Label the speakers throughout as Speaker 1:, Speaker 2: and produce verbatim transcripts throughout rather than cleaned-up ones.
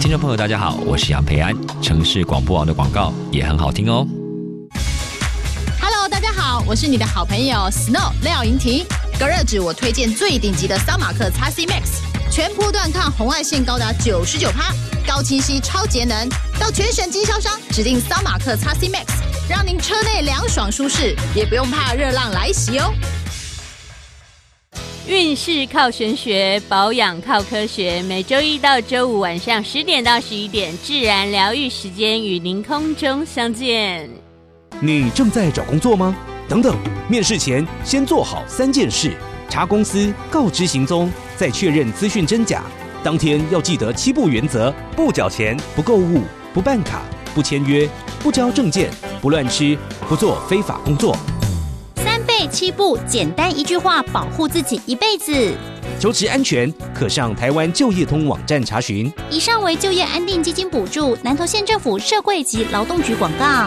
Speaker 1: 听众朋友大家好，我是杨培安，城市广播网的广告也很好听哦。
Speaker 2: Hello， 大家好，我是你的好朋友 Snow 廖莹婷。隔热纸我推荐最顶级的桑马克 X C Max， 全波段抗红外线高达 百分之九十九， 高清晰超节能，到全省经销商指定桑马克 X C Max， 让您车内凉爽舒适，也不用怕热浪来袭哦。
Speaker 3: 运势靠玄学，保养靠科学。每周一到周五晚上十点到十一点，自然疗愈时间与您空中相见。
Speaker 4: 你正在找工作吗？等等，面试前先做好三件事：查公司，告知行踪，再确认资讯真假。当天要记得七不原则：不缴钱，不购物，不办卡，不签约，不交证件，不乱吃，不做非法工作。
Speaker 5: 三倍七步，简单一句话，保护自己一辈子。
Speaker 4: 求职安全，可上台湾就业通网站查询。
Speaker 5: 以上为就业安定基金补助，南投县政府社会及劳动局广告。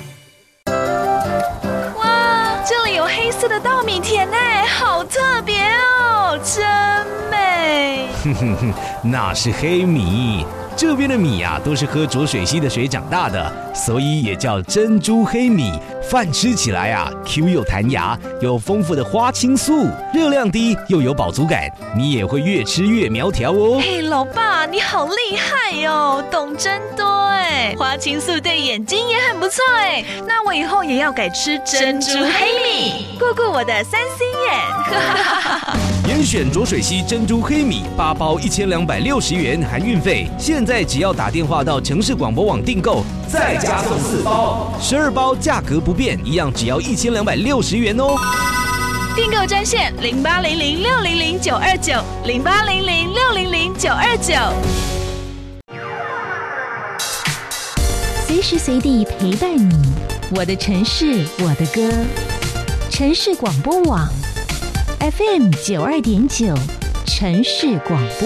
Speaker 6: 这里有黑色的稻米田呢，好特别哦，真美。
Speaker 4: 哼哼哼，那是黑米。这边的米啊，都是喝浊水溪的水长大的，所以也叫珍珠黑米。饭吃起来啊 ，Q 又弹牙，有丰富的花青素，热量低又有饱足感，你也会越吃越苗条哦。
Speaker 6: 嘿，老爸，你好厉害哦，懂真多哎！花青素对眼睛也很不错哎，那我以后也要改吃珍珠黑米，顾顾我的三星眼。
Speaker 4: 严选浊水溪珍珠黑米，八包一千两百六十元含运费，现在只要打电话到城市广播网订购，再加送四包，十二包价格不变，一样只要一千两百六十元哦。
Speaker 6: 订购专线零八零零六零零九二九零八零零六零零九二九，
Speaker 7: 随时随地陪伴你，我的城市，我的歌，城市广播网 F M 九二点九，城市广播。